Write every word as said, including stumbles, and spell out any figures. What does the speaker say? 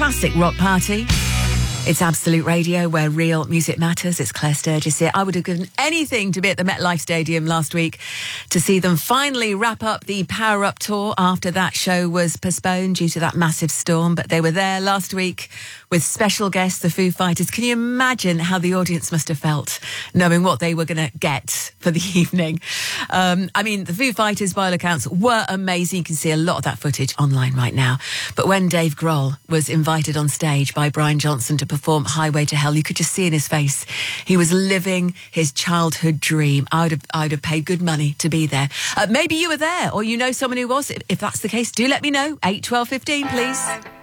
classic rock party. It's Absolute Radio, where real music matters. It's Claire Sturgis here. I would have given anything to be at the MetLife Stadium last week to see them finally wrap up the Power Up tour after that show was postponed due to that massive storm. But they were there last week with special guests, the Foo Fighters. Can you imagine how the audience must have felt knowing what they were going to get for the evening? Um, I mean, the Foo Fighters, by all accounts, were amazing. You can see a lot of that footage online right now. But when Dave Grohl was invited on stage by Brian Johnson to perform Highway to Hell, you could just see in his face he was living his childhood dream. I would have, I would have paid good money to be there. Uh, maybe you were there, or you know someone who was. If, if that's the case, do let me know. eight, twelve, fifteen, please.